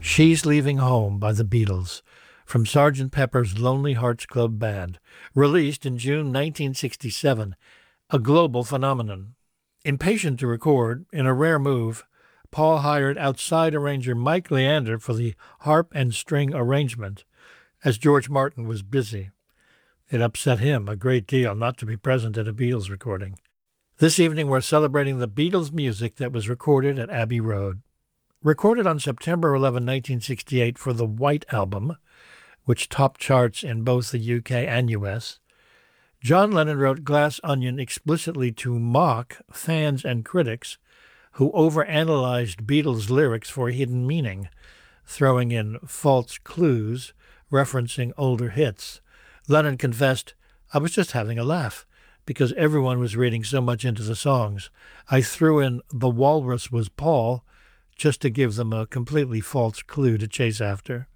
She's Leaving Home by the Beatles, from Sgt. Pepper's Lonely Hearts Club Band, released in June 1967, a global phenomenon. Impatient to record, in a rare move, Paul hired outside arranger Mike Leander for the harp and string arrangement, as George Martin was busy. It upset him a great deal not to be present at a Beatles recording. This evening we're celebrating the Beatles music that was recorded at Abbey Road. Recorded on September 11, 1968 for the White Album, which topped charts in both the UK and US, John Lennon wrote Glass Onion explicitly to mock fans and critics who overanalyzed Beatles lyrics for hidden meaning, throwing in false clues referencing older hits. Lennon confessed, "I was just having a laugh because everyone was reading so much into the songs. I threw in 'The Walrus was Paul' just to give them a completely false clue to chase after."